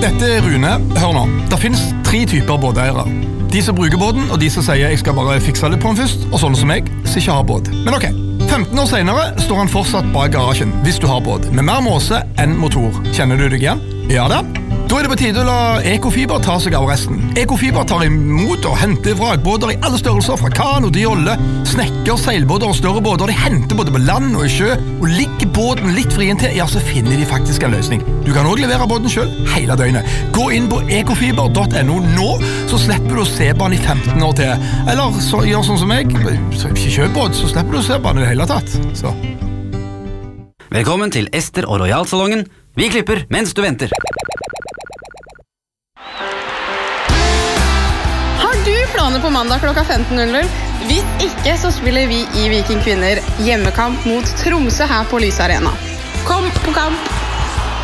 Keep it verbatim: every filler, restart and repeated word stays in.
Dette er Rune. Hør nå. Det finnes tre typer båteiere. De som bruker båten, og de som sier jeg skal bare fikse det på den først, og sånne som jeg, som ikke har båt. Men ok, femten år senere står han fortsatt bak garasjen, hvis du har båt, med mer måse enn motor. Kjenner du deg igjen? Ja da. Da er det på tide å la Ekofiber ta seg av resten. Ekofiber tar imot og henter vrakbåter i alle størrelser, fra kan og diolle, snekker, seilbåter og større båter. De henter både på land og i sjø, og ligger båten litt fri til, ja, så finner de faktisk en løsning. Du kan også levere båten selv hele døgnet. Gå inn på ekofiber punktum no nå, så slipper du å se på den i femten år til. Eller så, gjør sånn som meg, så ikke kjøp båt, så slipper du å se på den i det hele tatt. Så. Velkommen til Ester og Royal-salongen. Vi klipper mens du venter. Har du planer på mandag klokka femten null null? Hvis ikke, så spiller vi i Viking Kvinner hjemmekamp mot Tromsø her på Lys Arena. Kom på kamp!